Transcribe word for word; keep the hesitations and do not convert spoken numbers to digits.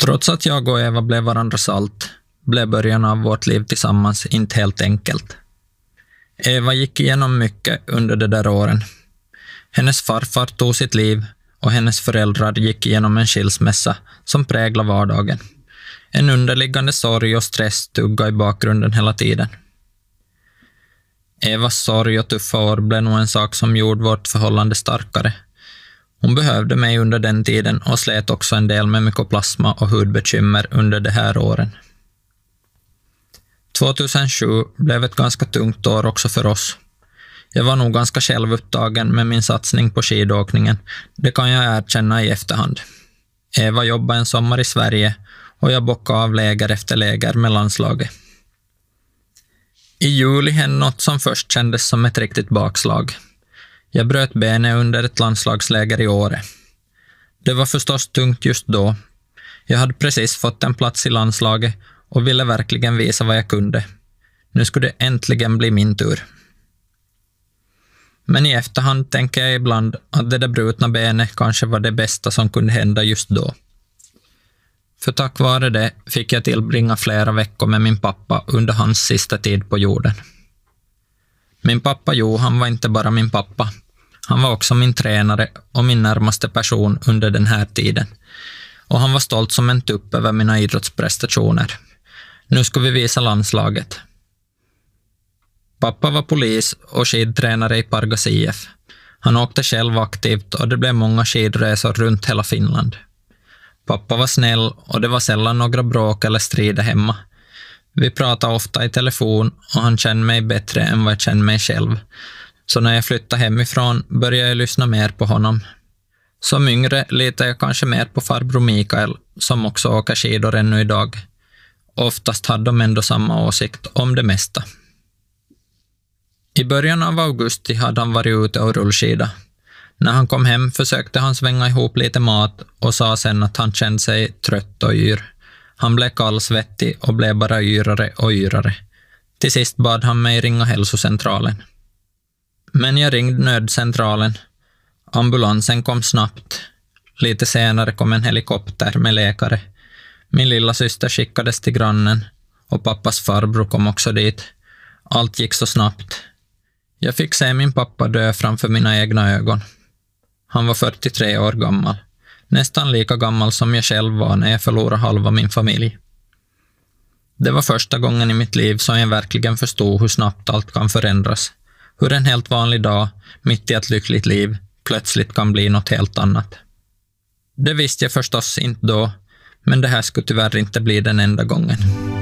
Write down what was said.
Trots att jag och Eva blev varandras allt, blev början av vårt liv tillsammans inte helt enkelt. Eva gick igenom mycket under de där åren. Hennes farfar tog sitt liv och hennes föräldrar gick igenom en skilsmässa som präglade vardagen. En underliggande sorg och stress tuggade i bakgrunden hela tiden. Evas sorg och tuffa år blev nog en sak som gjorde vårt förhållande starkare. Hon behövde mig under den tiden och slet också en del med mykoplasma och hudbekymmer under de här åren. tjugohundrasju blev ett ganska tungt år också för oss. Jag var nog ganska självupptagen med min satsning på skidåkningen, det kan jag erkänna i efterhand. Eva jobbade en sommar i Sverige och jag bockade av läger efter läger med landslaget. I juli hände något som först kändes som ett riktigt bakslag. Jag bröt benet under ett landslagsläger i Åre. Det var förstås tungt just då. Jag hade precis fått en plats i landslaget och ville verkligen visa vad jag kunde. Nu skulle det äntligen bli min tur. Men i efterhand tänker jag ibland att det där brutna benet kanske var det bästa som kunde hända just då. För tack vare det fick jag tillbringa flera veckor med min pappa under hans sista tid på jorden. Min pappa Johan var inte bara min pappa. Han var också min tränare och min närmaste person under den här tiden. Och han var stolt som en tupp över mina idrottsprestationer. Nu ska vi visa landslaget. Pappa var polis och skidtränare i Pargas I F. Han åkte själv aktivt och det blev många skidresor runt hela Finland. Pappa var snäll och det var sällan några bråk eller strider hemma. Vi pratade ofta i telefon och han kände mig bättre än vad jag kände mig själv. Så när jag flyttade hemifrån började jag lyssna mer på honom. Som yngre litade jag kanske mer på farbror Mikael som också åker skidor ännu idag. Oftast hade de ändå samma åsikt om det mesta. I början av augusti hade han varit ute och rullskida. När han kom hem försökte han svänga ihop lite mat och sa sen att han kände sig trött och yr. Han blev kallsvettig och blev bara yrare och yrare. Till sist bad han mig ringa hälsocentralen. Men jag ringde nödcentralen. Ambulansen kom snabbt. Lite senare kom en helikopter med läkare. Min lilla syster skickades till grannen och pappas farbror kom också dit. Allt gick så snabbt. Jag fick se min pappa dö framför mina egna ögon. Han var fyrtiotre år gammal. Nästan lika gammal som jag själv var när jag förlorade halva min familj. Det var första gången i mitt liv som jag verkligen förstod hur snabbt allt kan förändras. Hur en helt vanlig dag, mitt i ett lyckligt liv, plötsligt kan bli något helt annat. Det visste jag förstås inte då, men det här skulle tyvärr inte bli den enda gången.